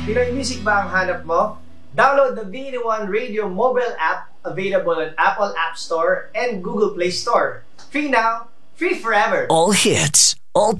Pinoy Music ba ang hanap mo? Download the VN1 Radio mobile app available on Apple App Store and Google Play Store. Free now, free forever. All hits, all